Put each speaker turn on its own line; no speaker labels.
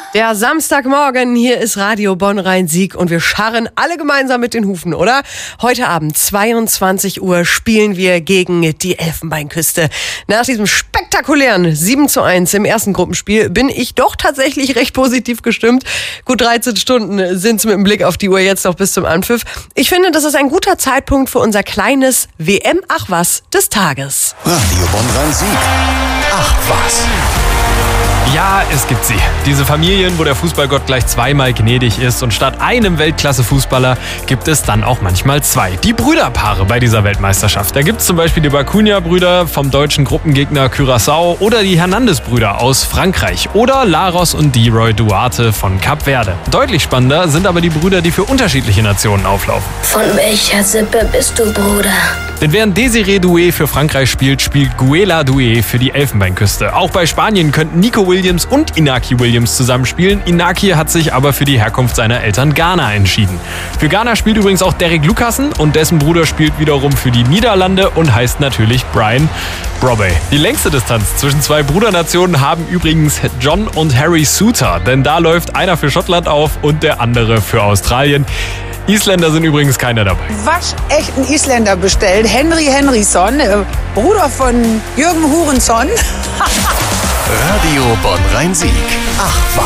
Der Samstagmorgen, hier ist Radio Bonn-Rhein-Sieg und wir scharren alle gemeinsam mit den Hufen, oder? Heute Abend, 22 Uhr, spielen wir gegen die Elfenbeinküste. Nach diesem spektakulären 7:1 im ersten Gruppenspiel bin ich doch tatsächlich recht positiv gestimmt. Gut 13 Stunden sind es mit dem Blick auf die Uhr jetzt noch bis zum Anpfiff. Ich finde, das ist ein guter Zeitpunkt für unser kleines WM-Ach-Was des Tages.
Radio Bonn-Rhein-Sieg. Ach was.
Ja, es gibt sie. Diese Familien, wo der Fußballgott gleich zweimal gnädig ist und statt einem Weltklasse-Fußballer gibt es dann auch manchmal zwei. Die Brüderpaare bei dieser Weltmeisterschaft. Da gibt es zum Beispiel die Bacuna-Brüder vom deutschen Gruppengegner Curaçao oder die Hernandez-Brüder aus Frankreich oder Laros und Deroy Duarte von Kap Verde. Deutlich spannender sind aber die Brüder, die für unterschiedliche Nationen auflaufen.
Von welcher Sippe bist du, Bruder?
Denn während Desiré Doué für Frankreich spielt, spielt Guela Doué für die Elfenbeinküste. Auch bei Spanien könnten Nico Williams und Inaki Williams zusammenspielen. Inaki hat sich aber für die Herkunft seiner Eltern Ghana entschieden. Für Ghana spielt übrigens auch Derek Lucassen und dessen Bruder spielt wiederum für die Niederlande und heißt natürlich Brian Brobey. Die längste Distanz zwischen zwei Brudernationen haben übrigens John und Harry Souttar, denn da läuft einer für Schottland auf und der andere für Australien. Isländer sind übrigens keiner dabei.
Waschechten Isländer bestellt. Henry Henryson, Bruder von Jürgen Hurenson.
Radio Bonn-Rhein-Sieg. Ach was.